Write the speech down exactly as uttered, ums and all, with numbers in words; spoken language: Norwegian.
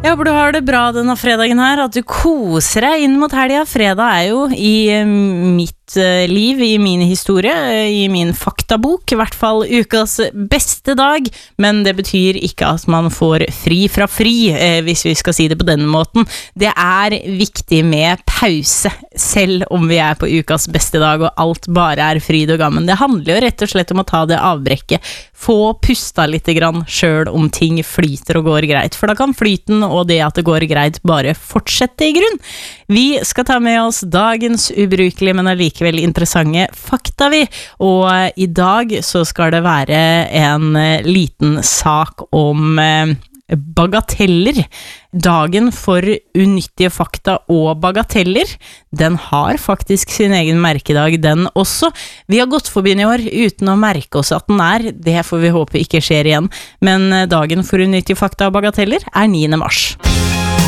Jeg håper du har det bra denne fredagen her, at du koser deg inn mot helga. Fredag er jo i mitt liv, i min historie, i min faktabok, i hvert fall ukas beste dag, men det betyr ikke at man får fri fra fri, hvis vi skal si det på denne måten. Det er viktig med pause, selv om vi er på ukas beste dag, og alt bare er fryd og gammen. Det handler jo rett og slett om å ta det avbrekket, få pusta litt grann, selv om ting flyter og går greit, for da kan flyten og det at det går greit bare fortsette i grunn. Vi skal ta med oss dagens ubrukelige, men allikevel interessante fakta vi, og i dag så skal det være en liten sak om bagateller. Dagen for unyttige fakta og bagateller, den har faktisk sin egen merkedag, den også. Vi har gått forbi i år uten å merke oss at den er, det får vi håpe ikke skjer igjen, men dagen for unyttige fakta og bagateller er niende mars.